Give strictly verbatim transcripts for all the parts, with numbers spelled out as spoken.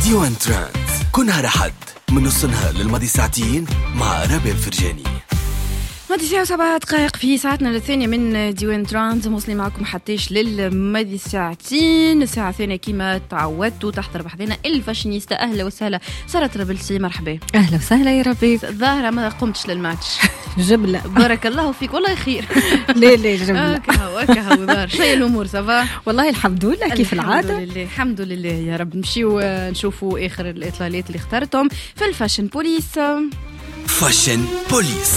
ديوان ترند كل نهار أحد من نص نهار للماضي ساعتين مع رابع الفرجاني. ماضي ساعة سبعة دقائق في ساعتنا الثانية من ديوان ترانز، موصلي معكم حتىش للماضي ساعتين. الساعة الثانية كما تعودتوا تحضر بحذنا الفاشينيستا. أهلا وسهلا سارة ربلسي، مرحبا. أهلا وسهلا يا ربي. الظاهرة ما قمتش للماتش. جبلة بارك الله فيك، والله خير. ليه ليه جبلة كهو كهو دار شيء الأمور سافا. والله الحمد لله كيف العادة. الحمد لله الحمد لله يا رب. نمشيو نشوفوا آخر الإطلالات اللي اخترتهم في الفاشن بوليس. فاشن بوليس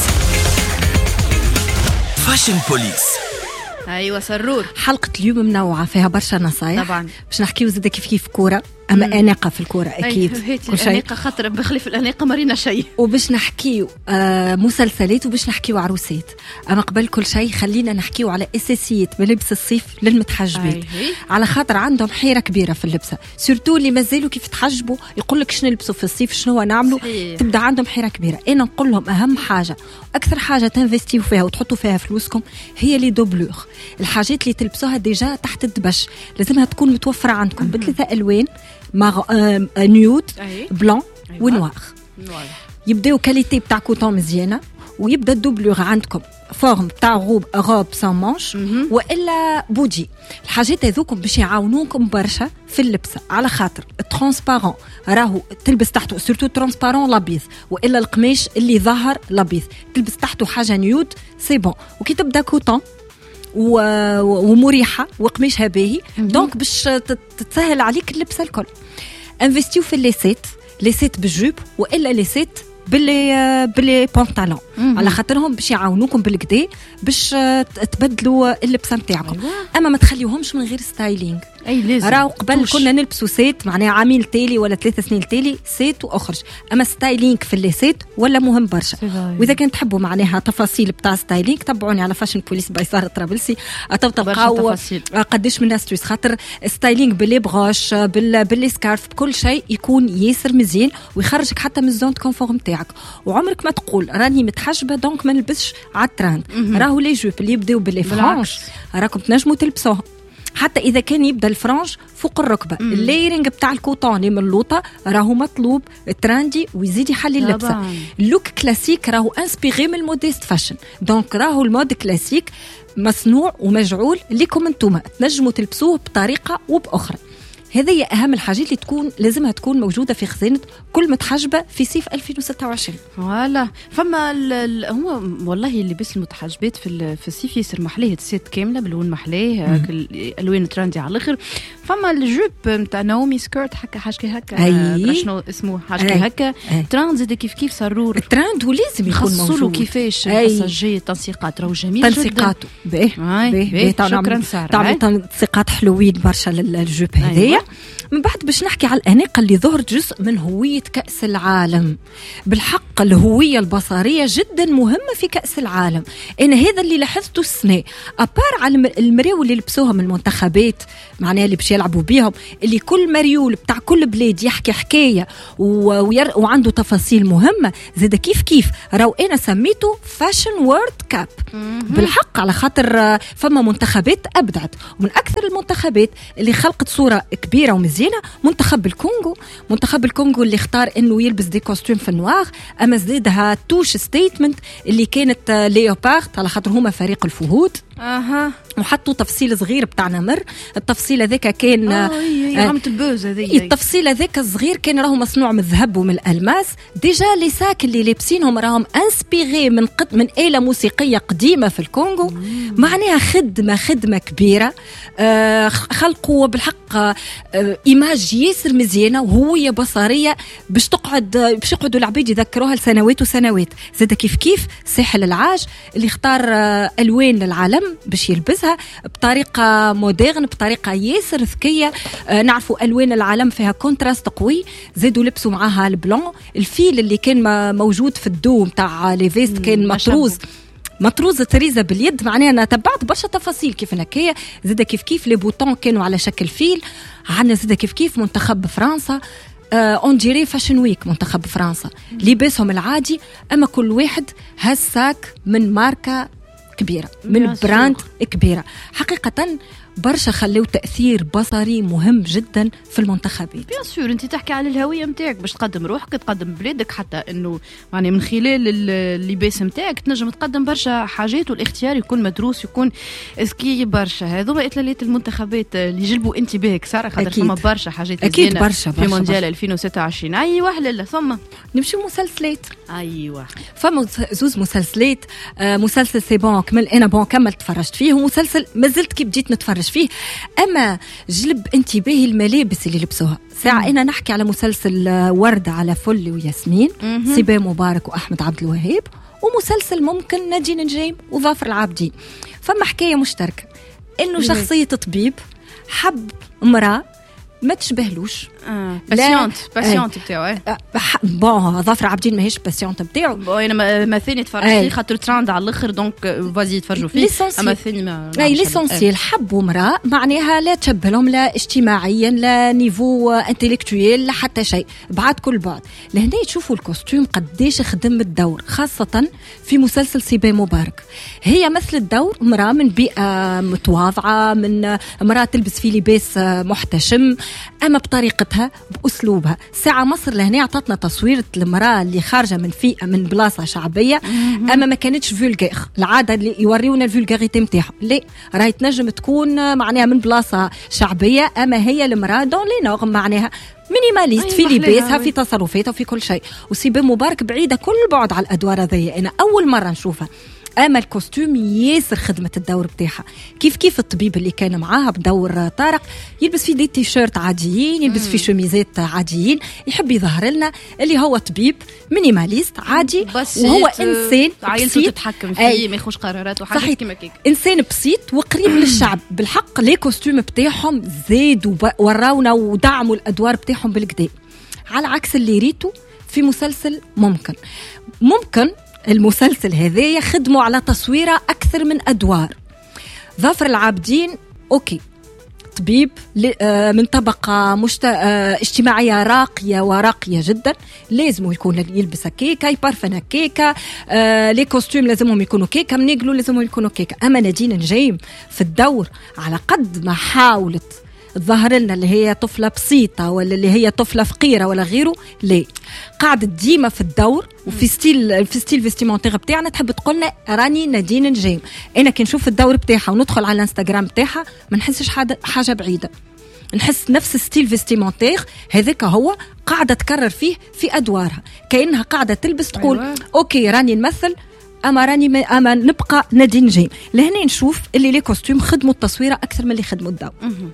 فاشن بوليس. ايوه سرور. حلقة اليوم منوعة فيها برشا نصايح طبعا، باش نحكيو زاد كيف كيف كورة، اما مم. اناقه في الكوره اكيد كل شيء. الاناقه خاطر بخلي في الاناقه مرينا شيء، وباش نحكيو آه مسلسلات وباش نحكيو عروسات. اما قبل كل شيء خلينا نحكيو على اساسيات ملابس الصيف للمتحجبات، على خاطر عندهم حيره كبيره في اللبسه، سورتو اللي مازالوا كيف تحجبوا يقول لك شنو نلبسوا في الصيف شنو نعملوا، تبدا عندهم حيره كبيره. انا نقول لهم اهم حاجه اكثر حاجه تنفستيو فيها وتحطوا فيها فلوسكم هي لي دوبلور، الحاجات اللي تلبسوها ديجا تحت الدبش لازمها تكون متوفره عندكم بثلاثه الوان، ماغ... آه... نيود بلان أيوة. ونوار. يبداو كاليتي بتاع كوتون مزيانه، ويبدا الدوبلور عندكم فورم بتاع غوب روب سان مانش والا بودي. الحاجات هذوكم باش يعاونوكم برشا في اللبسه، على خاطر الترانسبارون راهو تلبس تحته سورتو ترانسبارون لابيض، والا القماش اللي ظهر لابيض تلبس تحته حاجه نيود سي بون، وكي تبدا كوتون ومريحه وقماشها باهي دونك باش تتسهل عليك اللبسه الكل. انفستيو في الليسيت، ليسيت بالجوب والا ليسيت باللي باللي بونطالون، على خاطرهم باش يعاونوكم بالكدا باش تبدلوا اللبسه نتاعكم. أيوة. اما ما تخليوهمش من غير ستايلينغ. اي لازم راهو قبل توش. كنا نلبسوا سيت معناها عامين تالي ولا ثلاث سنين تالي سيت واخرج، اما ستايلينغ في اللي سيت ولا مهم برشا. واذا كان تحبوا معناها تفاصيل بتاع ستايلينغ تبعوني على فاشن بوليس باي ساره طرابلسي، تلقاو قداش من استوس، خاطر ستايلينغ باللي بغاش بال باللي سكارف بكل شيء يكون ياسر مزيان ويخرجك حتى من الزون كونفورم تاعك. وعمرك ما تقول راني متحجبه دونك ما نلبسش على التراند. راهو لي جوب اللي يبداو باللي فرانش راكم تنجموا تلبسوها، حتى إذا كان يبدأ الفرانش فوق الركبة. مم. الليرينج بتاع الكوتون من اللوطة راهو مطلوب تراندي ويزيد يحلي اللبسة. اللوك كلاسيك راهو انسبيغي من الموديست فاشن، دونك راهو المود كلاسيك مصنوع ومجعول لكم انتوما تنجموا تلبسوه بطريقة وبأخرى. هذه هي أهم الحاجات اللي تكون لازمها تكون موجودة في خزانة كل متحجبة في صيف ألفين وستة وعشرين. ولا فما هو والله اللي بس المتحجبات في في الصيف يصير محليه السيت كاملة باللون محليه الألوان تراندي على الآخر. فما الجوب نتاع ناومي سكيرت هكا حاجة هكا أي. شنو اسمه حاجة هكا تراند زاد كيف كيف سرور التراند ولازم يكون موجود. كيفاش خاصة تنسيقات راهو جميل تنسيقاته باهي باهي شكرا سارة. تعمل تنسيقات حلوين برشا للجوب هذايا. من بعد باش نحكي على الأناقة اللي ظهرت جزء من هوية كأس العالم. بالحق الهوية البصرية جدا مهمة في كأس العالم. أنا هذا اللي لاحظته السنة، أبار على المريول اللي لبسوها من المنتخبات معناها اللي باش يلعبوا بيهم، اللي كل مريول بتاع كل بلاد يحكي حكاية وير... وعنده تفاصيل مهمة. زاد كيف كيف راو أنا سميته فاشن وورد كاب بالحق، على خاطر فما منتخبات أبدعت، ومن أكثر المنتخبات اللي خلقت صورة كبيرة ومزيانة منتخب الكونغو. منتخب الكونغو اللي اختار انه يلبس دي كوستيم في النوار، اما زادها توش ستيتمنت اللي كانت ليوبارد على خاطر هما فريق الفهود. اها وحطوا تفصيل صغير بتاع نمر. التفصيل هذاك كان اه عملت البوز هذه. التفصيل هذاك الصغير كان راهو مصنوع من الذهب ومن الالماس. ديجا لي ساك اللي لابسينهم راهم انسبيغي من قد من آلة موسيقية قديمة في الكونغو. معناها خدمة خدمة كبيرة. آه خلقوا بالحق آه إيماج ياسر مزيانة وهوية بصرية باش تقعد باش يقعدوا العبيد يذكروها لسنوات وسنوات. زاد كيف كيف ساحل العاج اللي اختار آه ألوان للعالم باش يلبسها بطريقة مودرن بطريقة ياسر ذكية. آه نعرفوا ألوان العالم فيها كونتراست قوي، زادوا لبسوا معاها البلون. الفيل اللي كان موجود في الدو متاع لي فيست كان مطروز مطروز تريزة باليد. معناها أنا تبعت برشا تفاصيل كيف هكايا. زاد كيف كيف لي بوتون كانوا على شكل فيل. عندنا زاد كيف كيف منتخب فرنسا اون جيري فاشن ويك منتخب فرنسا لباسهم العادي، اما كل واحد هالساك من ماركة كبيرة من براند كبيرة. حقيقة برشا خلوا تأثير بصري مهم جدا في المنتخبات. بيان سور انت تحكي على الهويه نتاعك باش تقدم روحك تقدم بلادك، حتى انه يعني من خلال اللباس نتاعك تنجم تقدم برشا حاجات، والاختيار يكون مدروس يكون اسكي برشا. هذوما اطلالات المنتخبات اللي يجلبوا انتباهك ساره، خاطر ثم برشا حاجات اكيد برشا في مونديال ألفين وستة وعشرين. ايوه لا ثم نمشي مسلسلات. ايوه فما زوز مسلسلات. آه مسلسل سي بون كمل انا بون كمل تفرجت فيه، ومسلسل مازلت كي بديت نتفرج فيه. اما جلب انتباهي الملابس اللي لبسوها ساعة. انا نحكي على مسلسل وردة على فل وياسمين، سيبا مبارك واحمد عبد الوهاب، ومسلسل ممكن نادين نجيم وظافر العابدين. فما حكايه مشتركه انه شخصيه طبيب حب امراه ما تشبهلوش. اه باسيونت باسيونت بتاعو. بون ظافر عابدين ماهيش باسيونت بتاعو. بون انا ما ثاني تفرجت خاطر تراند على الاخر دونك فازي تفرجوا فيه. اما ثاني ما اي ليسونسيال حبوا امراه معناها لا تشبه لهم لا اجتماعيا لا نيفو انتليكتويل لا حتى شيء، بعد كل بعد. لهنا تشوفوا الكوستيم قديش خدم الدور، خاصه في مسلسل سيبا مبارك. هي مثل الدور امراه من بيئه متواضعه، من امراه تلبس في لباس محتشم، اما بطريقتها باسلوبها. ساعه مصر لهنا عطتنا تصوير المراه اللي خارجه من فئه من بلاصه شعبيه، اما ما كانتش فولغير. العاده اللي يوريونا الفولغاريتي نتاعهم لا، راهي تنجم تكون معناها من بلاصه شعبيه، اما هي المراه دون لي نورم معناها مينيماليست في لباسها في تصرفاتها وفي كل شيء. وسيبا مبارك بعيده كل بعد على الادوار هذيا، انا اول مره نشوفها. اما الكوستيم ياسر خدمه الدور بتاعها، كيف كيف الطبيب اللي كان معاها بدور طارق يلبس في دي تيشيرت عاديين، يلبس في شوميزات عاديين، يحب يظهر لنا اللي هو طبيب مينيماليست عادي، وهو انسان عائلته تتحكم فيه ما ياخذش قرارات وحاجات كيما كيك، انسان بسيط وقريب للشعب. بالحق لي كوستيم بتاعهم زادوا وراونا ودعموا الادوار بتاعهم بالكدا، على عكس اللي ريتو في مسلسل ممكن ممكن المسلسل هذا خدموا على تصويره أكثر من أدوار. ظافر العابدين أوكي طبيب من طبقة مشت... اجتماعية راقية وراقية جدا، لازم يكون يلبس كيكا، يبارفن كيكا، آه... لي كوستيم لازمهم يكونوا كيكا، منيقلوا لازمهم يكونوا كيكا. أما نادين نجيم في الدور على قد ما حاولت ظهر لنا اللي هي طفلة بسيطة ولا اللي هي طفلة فقيرة ولا غيره، ليه قاعدة ديما في الدور وفي ستيل في ستيل فيستيمونتير بتاعنا تحب تقولنا راني نادين نجيم. انا كي نشوف الدور بتاعها وندخل على الانستغرام بتاعها ما نحسش حاجة بعيدة، نحس نفس ستيل فيستيمونتير هذاك هو قاعدة تكرر فيه في أدوارها، كأنها قاعدة تلبس تقول أيوة. أوكي راني نمثل أما راني أما نبقى نادين نجيم. لهنا نشوف اللي لي كوستيم خدموا التصويرة أكثر من اللي خدموا الدور.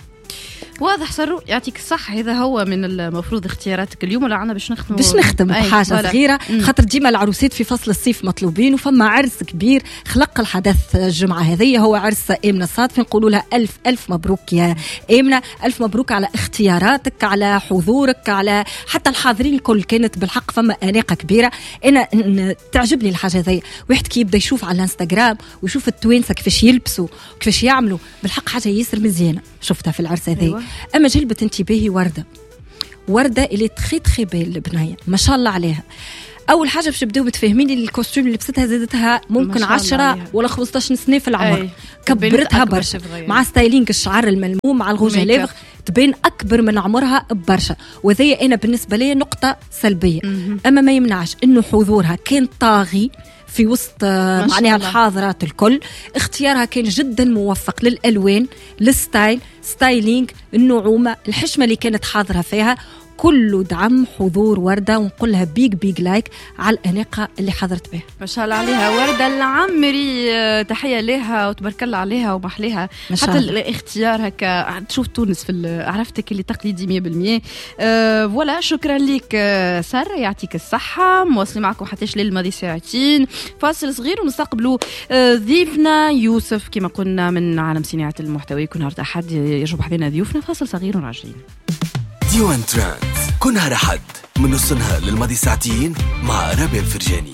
واضح سرو يعطيك الصح. هذا هو من المفروض اختياراتك اليوم. ولا عنا باش نختم باش نختم بحاجه صغيره، خاطر ديما العروسات في فصل الصيف مطلوبين، وفما عرس كبير خلق الحدث الجمعه هذه، هو عرس آمنة الصادفي. نقولوا لها الف الف مبروك يا آمنة، الف مبروك على اختياراتك، على حضورك، على حتى الحاضرين الكل. كانت بالحق فما اناقه كبيره. انا تعجبني الحاجه هذه، واحد كي يبدا يشوف على الانستغرام ويشوف التوانسه كيفاش يلبسوا كيفاش يعملوا، بالحق حاجه ياسر مزيانه شفتها في العرس هذه. أيوة. اما جلبت انتباهي ورده ورده اللي تخي تخي بال البنيه ما شاء الله عليها. اول حاجه باش نبداو متفاهمين اللي الكوستيم اللي لبستها زادتها ممكن عشرة ولا خمسطاش سنه في العمر. أي. كبرتها برشا مع ستايلينغ الشعر الملموم مع الغوجه ليفغ، تبين اكبر من عمرها برشا. وذي انا بالنسبه لي نقطه سلبيه. م-م. اما ما يمنعش انه حضورها كان طاغي في وسط معناها الحاضرات الكل. اختيارها كان جدا موفق للالوان، للستايل، ستايلينغ، النعومه، الحشمه اللي كانت حاضره فيها، كله دعم حضور وردة. ونقول لها بيج بيج لايك على الأناقة اللي حضرت بها. ما شاء الله عليها وردة العمري، تحية لها وتبارك الله عليها ومحليها. حتى الاختيار هكا تشوف تونس في عرفتك اللي تقليدي مية بالمية. أه ولا شكرا لك سارة، يعطيك الصحة. مواصلين معكم حتى ليل الماضي ساعتين، فاصل صغير ونستقبلوا ضيفنا يوسف كما قلنا من عالم صناعة المحتوى. كل نهار أحد يجب حدنا ضيوفنا. فاصل صغير وراجعين. ديوان تراند كل نهار أحد من نص النهار للماضي ساعتين مع ربيع الفرجاني.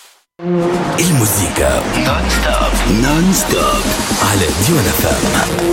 الموسيقى نون ستوب نون ستوب على ديوان فام.